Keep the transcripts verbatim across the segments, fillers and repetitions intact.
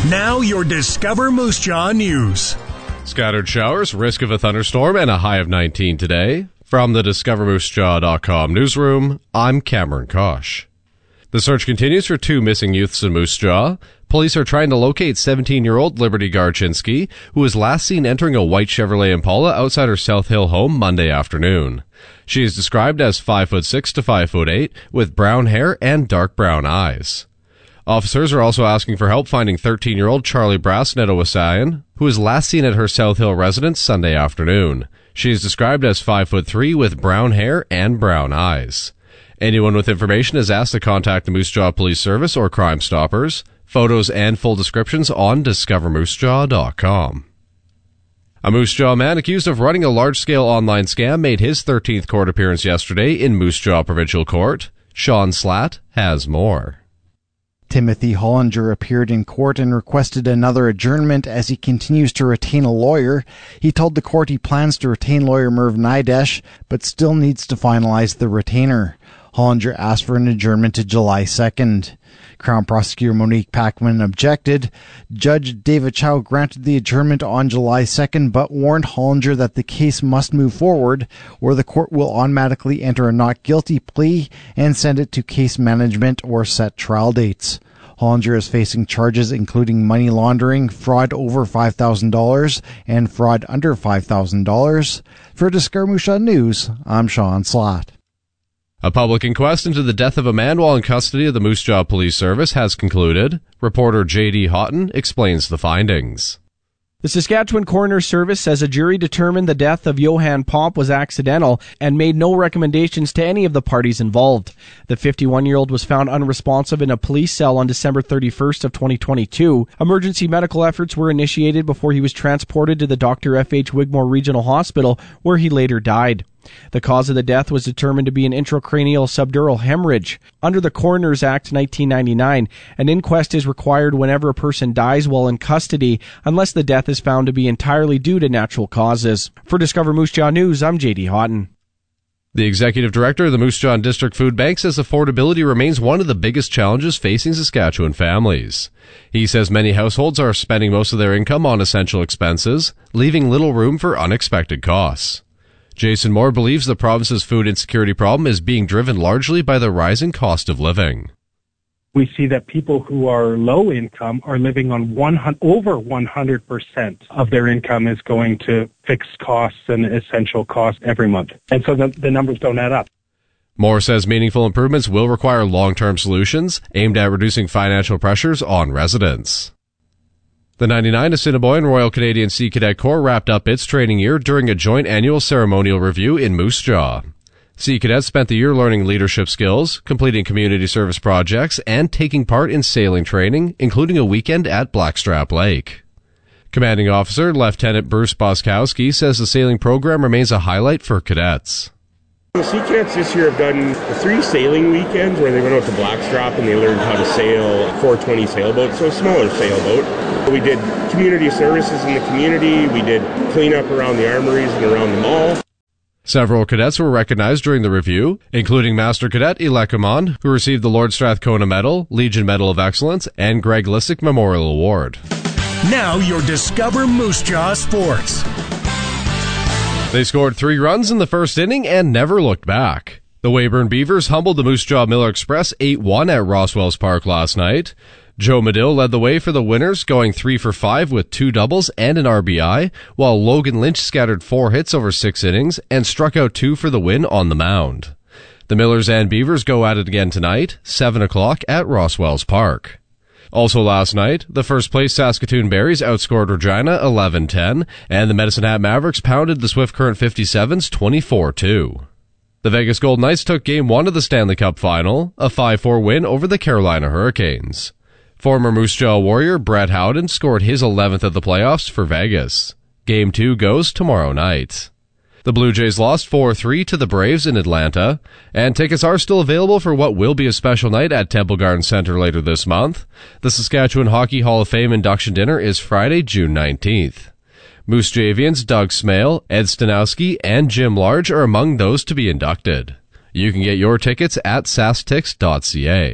Now your Discover Moose Jaw News. Scattered showers, risk of a thunderstorm, and a high of nineteen today. From the discover moose jaw dot com newsroom, I'm Cameron Kosh. The search continues for two missing youths in Moose Jaw. Police are trying to locate seventeen-year-old Liberty Garchinsky, who was last seen entering a white Chevrolet Impala outside her South Hill home Monday afternoon. She is described as five foot six to five foot eight, with brown hair and dark brown eyes. Officers are also asking for help finding thirteen-year-old Charlie Brasnetowasayan, who was last seen at her South Hill residence Sunday afternoon. She is described as five foot three with brown hair and brown eyes. Anyone with information is asked to contact the Moose Jaw Police Service or Crime Stoppers. Photos and full descriptions on discover moose jaw dot com. A Moose Jaw man accused of running a large-scale online scam made his thirteenth court appearance yesterday in Moose Jaw Provincial Court. Sean Slatt has more. Timothy Hollinger appeared in court and requested another adjournment as he continues to retain a lawyer. He told the court he plans to retain lawyer Merv Nidesh, but still needs to finalize the retainer. Hollinger asked for an adjournment to July second. Crown Prosecutor Monique Packman objected. Judge David Chow granted the adjournment on July second, but warned Hollinger that the case must move forward, or the court will automatically enter a not guilty plea and send it to case management or set trial dates. Hollinger is facing charges including money laundering, fraud over five thousand dollars, and fraud under five thousand dollars. For Discover Moose Jaw News, I'm Sean Slatt. A public inquest into the death of a man while in custody of the Moose Jaw Police Service has concluded. Reporter J D Houghton explains the findings. The Saskatchewan Coroner Service says a jury determined the death of Johan Pomp was accidental and made no recommendations to any of the parties involved. The fifty-one-year-old was found unresponsive in a police cell on December thirty-first of twenty twenty-two. Emergency medical efforts were initiated before he was transported to the Doctor F H Wigmore Regional Hospital, where he later died. The cause of the death was determined to be an intracranial subdural hemorrhage. Under the Coroners Act nineteen ninety-nine, an inquest is required whenever a person dies while in custody, unless the death is found to be entirely due to natural causes. For Discover Moose Jaw News, I'm J D Houghton. The executive director of the Moose Jaw District Food Bank says affordability remains one of the biggest challenges facing Saskatchewan families. He says many households are spending most of their income on essential expenses, leaving little room for unexpected costs. Jason Moore believes the province's food insecurity problem is being driven largely by the rising cost of living. We see that people who are low income are living on one hundred, over one hundred percent of their income is going to fixed costs and essential costs every month. And so the, the numbers don't add up. Moore says meaningful improvements will require long-term solutions aimed at reducing financial pressures on residents. The ninety-nine Assiniboine Royal Canadian Sea Cadet Corps wrapped up its training year during a joint annual ceremonial review in Moose Jaw. Sea Cadets spent the year learning leadership skills, completing community service projects, and taking part in sailing training, including a weekend at Blackstrap Lake. Commanding Officer Lieutenant Bruce Boskowski says the sailing program remains a highlight for cadets. The Sea Cadets this year have done three sailing weekends where they went out to Blackstrap and they learned how to sail a four twenty sailboat, so a smaller sailboat. We did community services in the community. We did cleanup around the armories and around the mall. Several cadets were recognized during the review, including Master Cadet Ilekaman, who received the Lord Strathcona Medal, Legion Medal of Excellence, and Greg Lissick Memorial Award. Now your Discover Moose Jaw Sports. They scored three runs in the first inning and never looked back. The Weyburn Beavers humbled the Moose Jaw Miller Express eight one at Roswells Park last night. Joe Medill led the way for the winners, going three for five with two doubles and an R B I, while Logan Lynch scattered four hits over six innings and struck out two for the win on the mound. The Millers and Beavers go at it again tonight, seven o'clock at Roswells Park. Also last night, the first-place Saskatoon Berries outscored Regina eleven ten, and the Medicine Hat Mavericks pounded the Swift Current fifty-sevens twenty-four two. The Vegas Golden Knights took Game one of the Stanley Cup Final, a five four win over the Carolina Hurricanes. Former Moose Jaw Warrior Brett Howden scored his eleventh of the playoffs for Vegas. Game two goes tomorrow night. The Blue Jays lost four three to the Braves in Atlanta, and tickets are still available for what will be a special night at Temple Garden Center later this month. The Saskatchewan Hockey Hall of Fame induction dinner is Friday, June nineteenth. Moose Javians Doug Smale, Ed Stanowski, and Jim Large are among those to be inducted. You can get your tickets at sastix dot c a.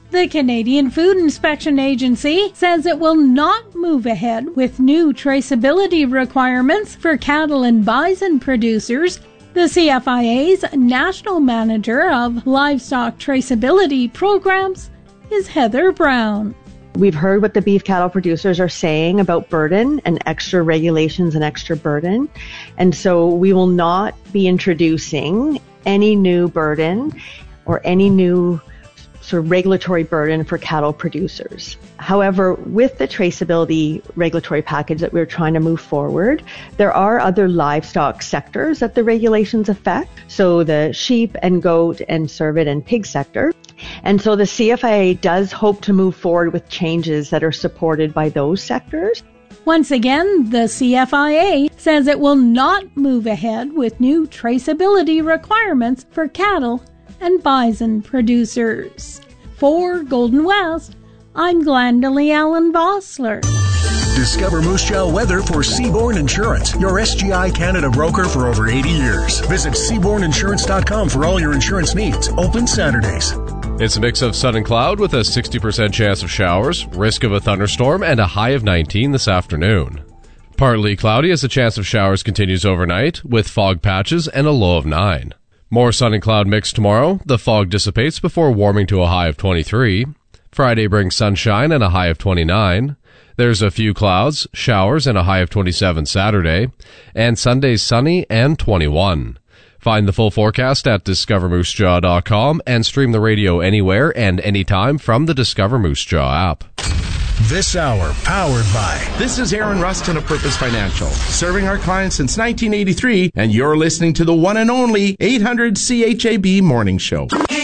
The Canadian Food Inspection Agency says it will not move ahead with new traceability requirements for cattle and bison producers. The C F I A's National Manager of Livestock Traceability Programs is Heather Brown. We've heard what the beef cattle producers are saying about burden and extra regulations and extra burden. And so we will not be introducing any new burden or any new sort of regulatory burden for cattle producers. However, with the traceability regulatory package that we're trying to move forward, there are other livestock sectors that the regulations affect. So the sheep and goat and cervid and pig sector. And so the C F I A does hope to move forward with changes that are supported by those sectors. Once again, the C F I A says it will not move ahead with new traceability requirements for cattle and bison producers. For Golden West, I'm Glendalee Allen Vossler. Discover Moose Jaw weather for Seabourn Insurance, your S G I Canada broker for over eighty years. Visit seabourn insurance dot com for all your insurance needs. Open Saturdays. It's a mix of sun and cloud with a sixty percent chance of showers, risk of a thunderstorm, and a high of nineteen this afternoon. Partly cloudy as the chance of showers continues overnight, with fog patches and a low of nine. More sun and cloud mix tomorrow. The fog dissipates before warming to a high of twenty-three. Friday brings sunshine and a high of twenty-nine. There's a few clouds, showers, and a high of twenty-seven Saturday. And Sunday's sunny and twenty-one. Find the full forecast at discover moose jaw dot com and stream the radio anywhere and anytime from the Discover Moose Jaw app. This hour powered by... This is Aaron Rustin of Purpose Financial, serving our clients since nineteen eighty-three, and you're listening to the one and only eight hundred C H A B Morning Show.